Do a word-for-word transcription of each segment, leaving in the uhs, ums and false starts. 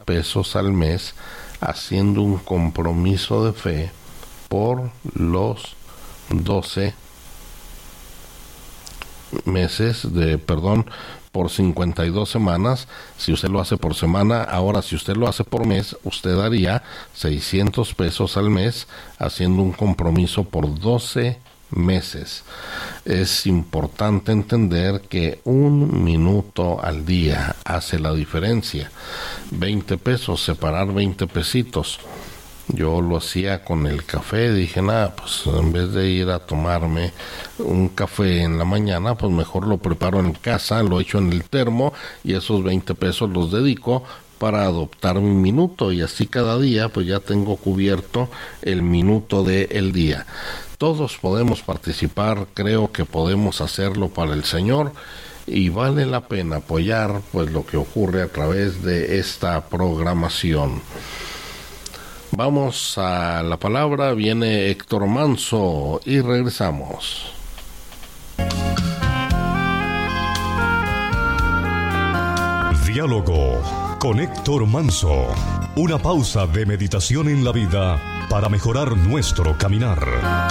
pesos al mes, haciendo un compromiso de fe por los doce meses de, perdón, por cincuenta y dos semanas. Si usted lo hace por semana, ahora si usted lo hace por mes, usted daría seiscientos pesos al mes, haciendo un compromiso por doce meses. Es importante entender que un minuto al día hace la diferencia. veinte pesos, separar veinte pesitos. Yo lo hacía con el café, dije, nada, pues en vez de ir a tomarme un café en la mañana, pues mejor lo preparo en casa, lo echo en el termo y esos veinte pesos los dedico para adoptar mi minuto, y así cada día pues ya tengo cubierto el minuto del día. Todos podemos participar, creo que podemos hacerlo para el Señor, y vale la pena apoyar pues lo que ocurre a través de esta programación. Vamos a la palabra, viene Héctor Manso y regresamos. Diálogo con Héctor Manso, una pausa de meditación en la vida para mejorar nuestro caminar.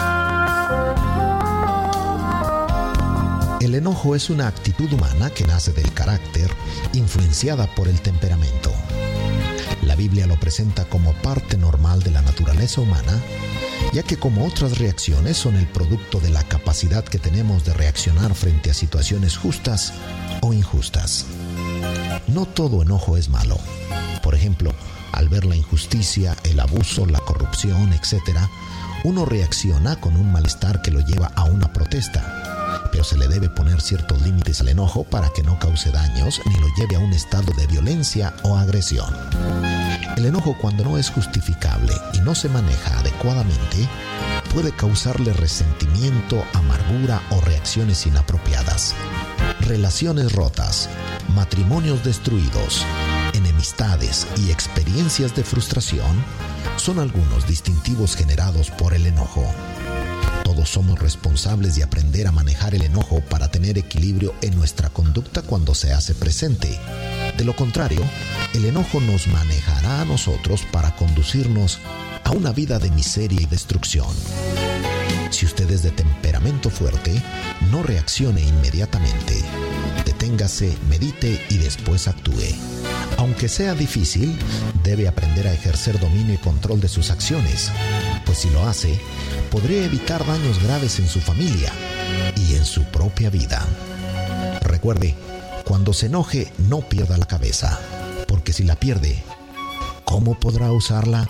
El enojo es una actitud humana que nace del carácter, influenciada por el temperamento. La Biblia lo presenta como parte normal de la naturaleza humana, ya que como otras reacciones son el producto de la capacidad que tenemos de reaccionar frente a situaciones justas o injustas. No todo enojo es malo. Por ejemplo, al ver la injusticia, el abuso, la corrupción, etcétera, uno reacciona con un malestar que lo lleva a una protesta, pero se le debe poner ciertos límites al enojo para que no cause daños ni lo lleve a un estado de violencia o agresión. El enojo, cuando no es justificable y no se maneja adecuadamente, puede causarle resentimiento, amargura o reacciones inapropiadas. Relaciones rotas, matrimonios destruidos, enemistades y experiencias de frustración son algunos distintivos generados por el enojo. Todos somos responsables de aprender a manejar el enojo para tener equilibrio en nuestra conducta cuando se hace presente. De lo contrario, el enojo nos manejará a nosotros para conducirnos a una vida de miseria y destrucción. Si usted es de temperamento fuerte, no reaccione inmediatamente. Deténgase, medite y después actúe. Aunque sea difícil, debe aprender a ejercer dominio y control de sus acciones, pues si lo hace, podría evitar daños graves en su familia y en su propia vida. Recuerde, cuando se enoje, no pierda la cabeza, porque si la pierde, ¿cómo podrá usarla?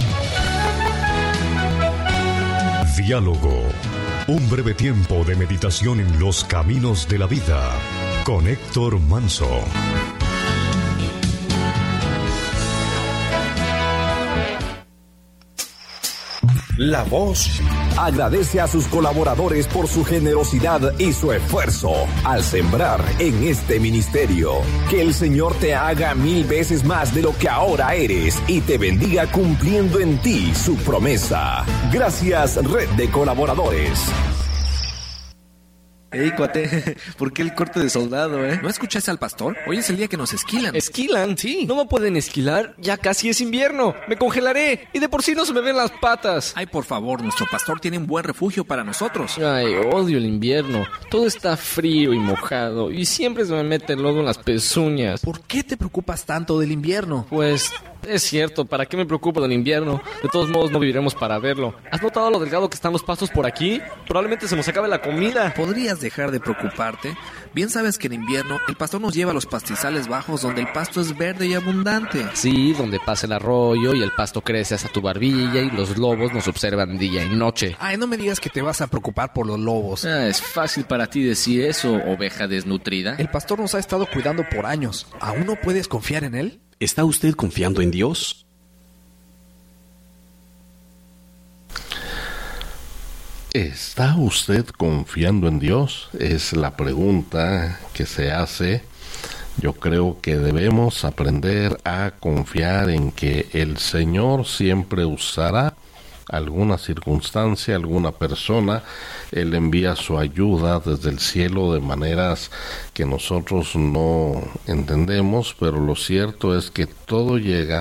Diálogo, un breve tiempo de meditación en los caminos de la vida, con Héctor Manso. La Voz agradece a sus colaboradores por su generosidad y su esfuerzo al sembrar en este ministerio. Que el Señor te haga mil veces más de lo que ahora eres y te bendiga cumpliendo en ti su promesa. Gracias, Red de Colaboradores. Ey, cuate, ¿por qué el corte de soldado, eh? ¿No escuchaste al pastor? Hoy es el día que nos esquilan. ¿Esquilan? Sí. No me pueden esquilar, ya casi es invierno. Me congelaré y de por sí no se me ven las patas. Ay, por favor, nuestro pastor tiene un buen refugio para nosotros. Ay, odio el invierno. Todo está frío y mojado y siempre se me mete el lodo en las pezuñas. ¿Por qué te preocupas tanto del invierno? Pues... es cierto, ¿para qué me preocupo del invierno? De todos modos no viviremos para verlo. ¿Has notado lo delgado que están los pastos por aquí? Probablemente se nos acabe la comida. ¿Podrías dejar de preocuparte? Bien sabes que en invierno el pastor nos lleva a los pastizales bajos donde el pasto es verde y abundante. Sí, donde pasa el arroyo y el pasto crece hasta tu barbilla y los lobos nos observan día y noche. Ay, no me digas que te vas a preocupar por los lobos. Ah, es fácil para ti decir eso, oveja desnutrida. El pastor nos ha estado cuidando por años. ¿Aún no puedes confiar en él? ¿Está usted confiando en Dios? ¿Está usted confiando en Dios? Es la pregunta que se hace. Yo creo que debemos aprender a confiar en que el Señor siempre usará alguna circunstancia, alguna persona. Él envía su ayuda desde el cielo de maneras que nosotros no entendemos, pero lo cierto es que todo llega